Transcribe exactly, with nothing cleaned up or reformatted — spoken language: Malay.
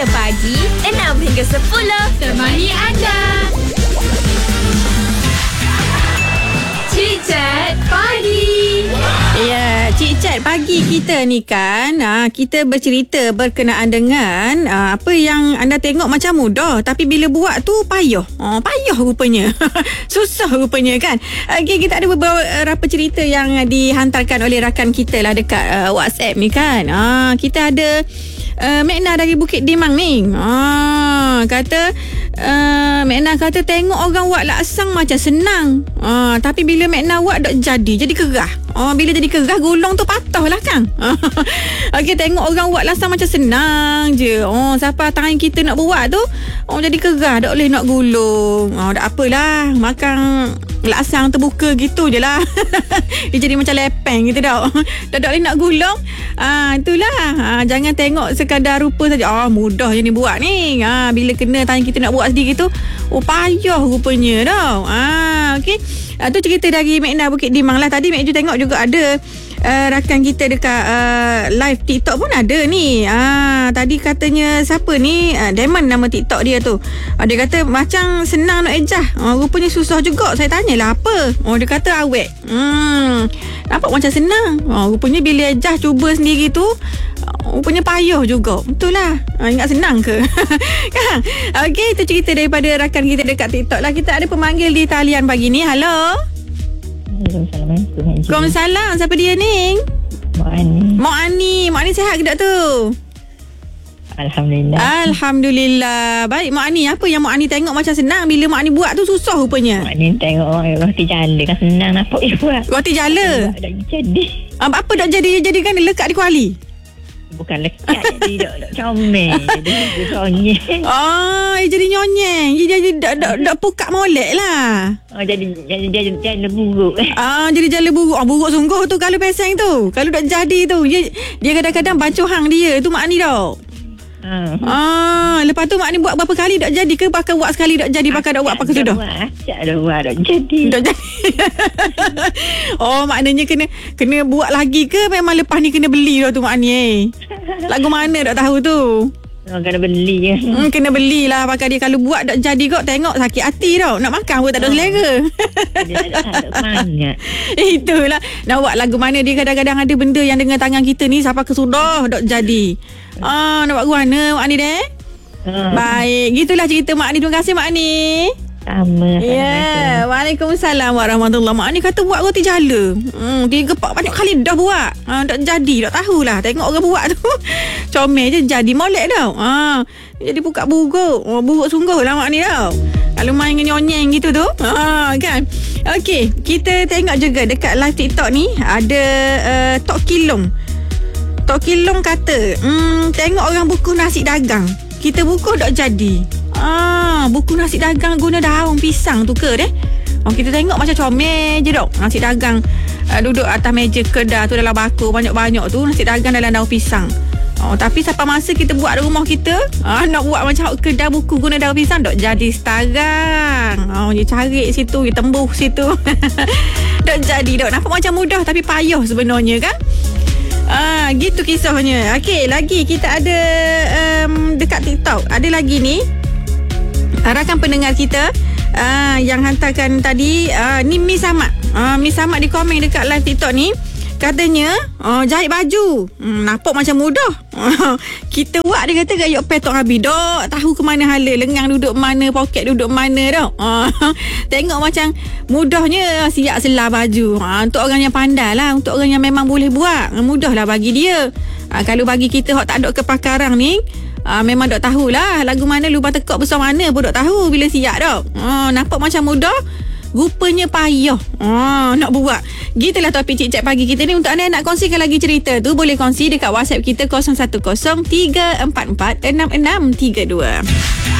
Ceria Pagi enam hingga sepuluh. Temani anda. Cik-cik Pagi. Ya, Cik-cik Pagi kita ni kan, ha, kita bercerita berkenaan dengan ha, apa yang anda tengok macam mudah, tapi bila buat tu payah. Oh, payah rupanya. Susah rupanya kan. Okey, kita ada beberapa cerita yang dihantarkan oleh rakan kita lah dekat uh, WhatsApp ni kan. Ha, kita ada Uh, Mekna dari Bukit Timang ni. Ah, kata uh, Mekna kata tengok orang buat laksang macam senang. Ah, tapi bila Mekna buat tak jadi, jadi kerah. Ah, bila jadi kerah gulung tu patah lah kan. Okey, tengok orang buat laksang macam senang je. Oh, siapa tangan kita nak buat tu, oh jadi kerah, tak boleh nak gulung. Oh, tak apalah, makan laksang terbuka gitu je lah. Dia jadi macam lepeng gitu tau. Tak boleh nak gulung. Ah, itulah. Ah, jangan tengok sekadar rupa saja. Ah, mudah je ni buat ni. Ah, bila kena tangan kita nak buat sendiri tu, oh payah rupanya tau. Ah, okey. Ah, tu cerita dari Mekna Bukit Timang lah. Tadi Mek Ju tengok juga ada uh, rakan kita dekat uh, live TikTok pun ada ni. Ah, tadi katanya siapa ni? Uh, Damon nama TikTok dia tu. Ah, dia kata macam senang nak ejah. Ah, rupanya susah juga. Saya tanyalah apa. Oh, dia kata awet. Hmm. Nampak macam senang. Ah, rupanya bila ejah cuba sendiri tu, rupanya payah juga. Betul lah. Ha, ingat senang ke? Kan? Okey, itu cerita daripada rakan kita dekat TikTok lah. Kita ada pemanggil di talian pagi ni. Halo. Assalamualaikum. Waalaikumsalam. Siapa dia ni? Mak Ani. Mak Ani. Mak Ani sihat ke tak tu? Alhamdulillah. Alhamdulillah. Baik Mak Ani. Apa yang Mak Ani tengok macam senang, bila Mak Ani buat tu susah rupanya? Mak Ani tengok orang roti jala kan senang, nampak dia buat. Roti jala? Tak jadi. Apa, apa tak jadi? Jadi kan dia lekat di kuali? Bukan lekat, jadi tak, tak comel. Jadi dia sonyeng. Oh, dia jadi nyonyeng. Dia jadi dak dak dak pukak molek lah. Oh, jadi jadi jadi jala buruk. Ah, jadi jala buruk. Ah, buruk sungguh tu kalau peseng tu. Kalau tak jadi tu, dia dia kadang-kadang bancuh hang dia. Tu Mak Ani tau. Ha. Ah, lepas tu Mak Ani buat berapa kali tak jadi ke? Pakai buat sekali tak jadi, pakai dak buat pakai sudah. Acak dah buat tak jadi. Tak jadi. Oh, maknanya kena kena buat lagi ke memang lepas ni kena beli dah tu Mak Ani eh. Lagu mana tak tahu tu. Oh, kena beli je. Hmm, kena belilah pakai dia. Kalau buat tak jadi kok, tengok sakit hati tau. Nak makan pun tak ada selera. Dia tak ada semangat. Itulah. Nak buat lagu mana dia kadang-kadang ada benda yang dengan tangan kita ni sampai kesudah tak jadi. Ah, nak buat mana Mak Ani deh? Hmm. Baik, gitulah cerita Mak Ani. Terima kasih Mak Ani. Sama. Ya, yeah. Waalaikumsalam warahmatullahi. Mak Ani kata buat roti jala. Hmm, dia gepak banyak kali dah buat. Ha, tak jadi, tak tahulah. Tengok orang buat tu. Comel je jadi molek tau. Ha, jadi buka buruk. Oh, buruk sungguh lah Mak Ani tau. Kalau main dengan nyonyeng gitu tu. Ha, kan. Okey, kita tengok juga dekat live TikTok ni ada uh, Tok Kilong. Tok Kilong kata, hmm, tengok orang buku nasi dagang. Kita buku tak jadi. Ah, buku nasi dagang guna daun pisang tu ke deh? Oh, kita tengok macam comel je dok. Nasi dagang uh, duduk atas meja kedai tu dalam bakul banyak-banyak tu nasi dagang dalam daun pisang. Oh, tapi siapa masa kita buat di rumah kita, ah, nak buat macam kedai buku guna daun pisang tak jadi sekarang. Oh, dia cari situ, dia tembus situ. Tak jadi dok. Nampak macam mudah tapi payah sebenarnya kan? Ah, gitu kisahnya. Okey, lagi kita ada um, dekat TikTok. Ada lagi ni rakan pendengar kita uh, yang hantarkan tadi uh, ni Miss Ahmad. Uh, Miss Ahmad di komen dekat live TikTok ni katanya uh, jahit baju. Hmm, nampak macam mudah. Uh, kita buat dia kata gayuk petok habis. Dok tahu ke mana hala, lengang duduk mana, poket duduk mana tau. Uh, tengok macam mudahnya siap selah baju. Uh, untuk orang yang pandai lah, untuk orang yang memang boleh buat, mudahlah bagi dia. Uh, kalau bagi kita hok tak ada kepakaran ni, Ah, memang tak tahulah lagu mana, lubang tekak besar mana pun tak tahu bila siap dah. Ah, nampak macam mudah, rupanya payah. Ah, nak buat. Gitulah topik Cik-Cik Pagi kita ni. Untuk anda yang nak kongsikan lagi cerita tu, boleh kongsi dekat WhatsApp kita kosong satu kosong tiga empat empat enam enam tiga dua.